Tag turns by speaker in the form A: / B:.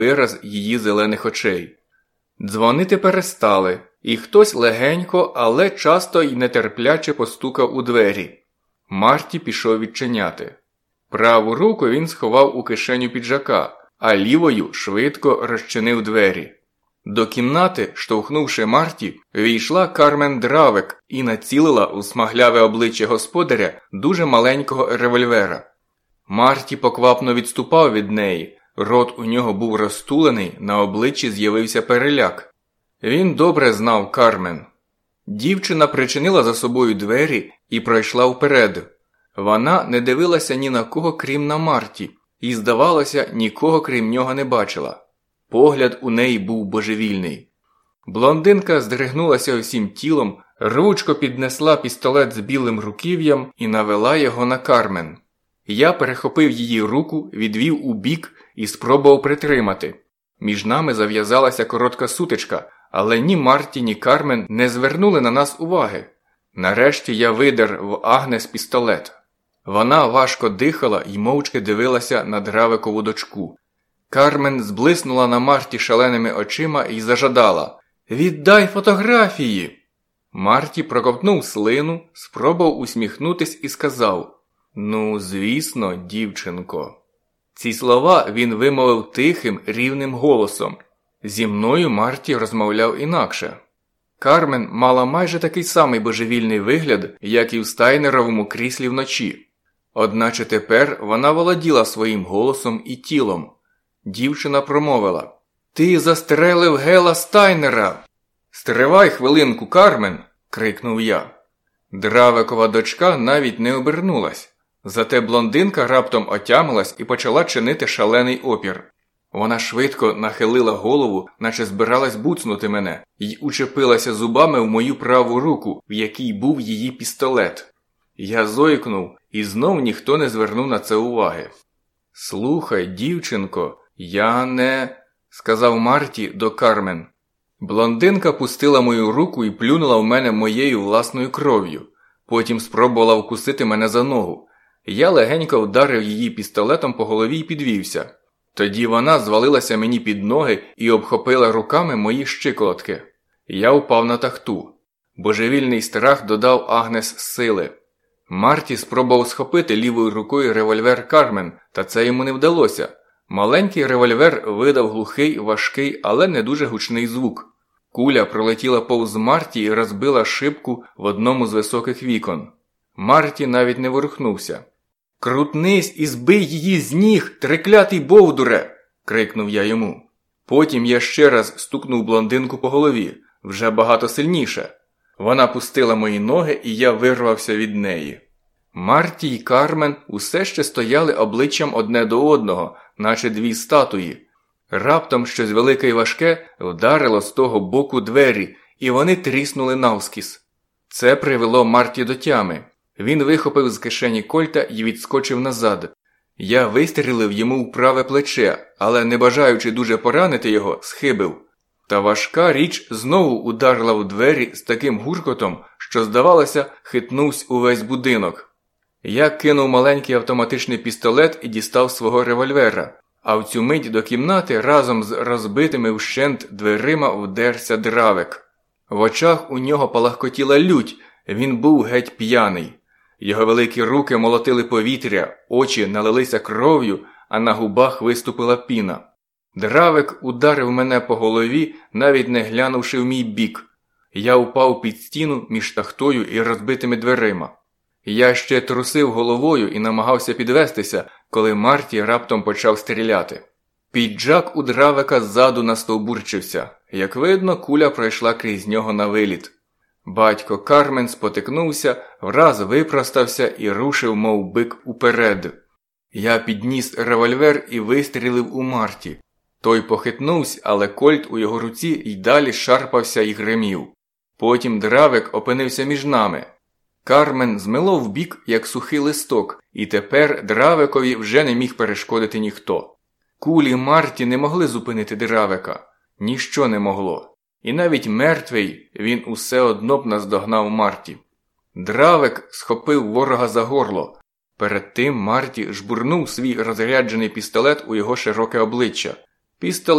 A: вираз її зелених очей. Дзвонити перестали, і хтось легенько, але часто й нетерпляче постукав у двері. Марті пішов відчиняти. Праву руку він сховав у кишеню піджака, а лівою швидко розчинив двері. До кімнати, штовхнувши Марті, війшла Кармен Дравек і націлила у смагляве обличчя господаря дуже маленького револьвера. Марті поквапно відступав від неї, рот у нього був розтулений, на обличчі з'явився переляк. Він добре знав Кармен. Дівчина причинила за собою двері і пройшла вперед. Вона не дивилася ні на кого, крім на Марті, і, здавалося, нікого крім нього не бачила. Погляд у неї був божевільний. Блондинка здригнулася усім тілом, рвучко піднесла пістолет з білим руків'ям і навела його на Кармен. Я перехопив її руку, відвів у бік і спробував притримати. Між нами зав'язалася коротка сутичка, але ні Марті, ні Кармен не звернули на нас уваги. Нарешті я видер в Агнес пістолет. Вона важко дихала і мовчки дивилася на Дравекову дочку. Кармен зблиснула на Марті шаленими очима і зажадала: «Віддай фотографії!» Марті проковтнув слину, спробував усміхнутись і сказав: «Ну, звісно, дівчинко». Ці слова він вимовив тихим, рівним голосом. Зі мною Марті розмовляв інакше. Кармен мала майже такий самий божевільний вигляд, як і в стайнеровому кріслі вночі. Одначе тепер вона володіла своїм голосом і тілом. Дівчина промовила: «Ти застрелив Гела Стайнера!» «Стривай хвилинку, Кармен!» – крикнув я. Дравекова дочка навіть не обернулась. Зате блондинка раптом отямилась і почала чинити шалений опір. Вона швидко нахилила голову, наче збиралась буцнути мене, й учепилася зубами в мою праву руку, в якій був її пістолет. Я зойкнув, і знов ніхто не звернув на це уваги. «Слухай, дівчинко, я не...» – сказав Марті до Кармен. Блондинка пустила мою руку і плюнула в мене моєю власною кров'ю. Потім спробувала вкусити мене за ногу. Я легенько вдарив її пістолетом по голові і підвівся. Тоді вона звалилася мені під ноги і обхопила руками мої щиколотки. Я впав на тахту. Божевільний страх додав Агнес сили. Марті спробував схопити лівою рукою револьвер Кармен, та це йому не вдалося. Маленький револьвер видав глухий, важкий, але не дуже гучний звук. Куля пролетіла повз Марті і розбила шибку в одному з високих вікон. Марті навіть не ворухнувся. «Крутнись і збий її з ніг, триклятий бовдуре!» – крикнув я йому. Потім я ще раз стукнув блондинку по голові, вже багато сильніше. Вона пустила мої ноги, і я вирвався від неї. Марті й Кармен усе ще стояли обличчям одне до одного, наче дві статуї. Раптом щось велике й важке вдарило з того боку двері, і вони тріснули навскіз. Це привело Марті до тями. Він вихопив з кишені кольта і відскочив назад. Я вистрілив йому в праве плече, але, не бажаючи дуже поранити його, схибив. Та важка річ знову ударила в двері з таким гуркотом, що, здавалося, хитнувся увесь будинок. Я кинув маленький автоматичний пістолет і дістав свого револьвера, а в цю мить до кімнати разом з розбитими вщент дверима вдерся Дравек. В очах у нього палахкотіла лють, він був геть п'яний. Його великі руки молотили повітря, очі налилися кров'ю, а на губах виступила піна. Дравек ударив мене по голові, навіть не глянувши в мій бік. Я упав під стіну між тахтою і розбитими дверима. Я ще трусив головою і намагався підвестися, коли Марті раптом почав стріляти. Піджак у Дравека ззаду настовбурчився. Як видно, куля пройшла крізь нього на виліт. Батько Кармен спотикнувся, враз випростався і рушив, мов бик, уперед. Я підніс револьвер і вистрілив у Марті. Той похитнувся, але кольт у його руці й далі шарпався і гримів. Потім Дравек опинився між нами. Кармен змело вбік, як сухий листок, і тепер Дравекові вже не міг перешкодити ніхто. Кулі Марті не могли зупинити Дравека. Ніщо не могло. І навіть мертвий він усе одно б наздогнав Марті. Дравек схопив ворога за горло. Перед тим Марті жбурнув свій розряджений пістолет у його широке обличчя. Пістолет